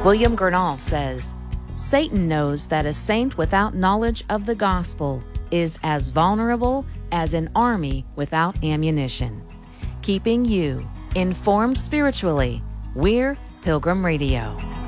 William Gurnall says, Satan knows that a saint without knowledge of the gospel is as vulnerable as an army without ammunition. Keeping you informed spiritually, we're Pilgrim Radio.